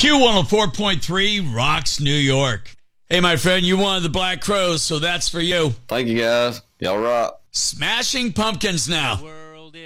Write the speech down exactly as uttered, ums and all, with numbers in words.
Q one oh four point three rocks New York. Hey, my friend, you wanted the Black Crowes, so that's for you. Thank you, guys. Y'all rock. Smashing Pumpkins now.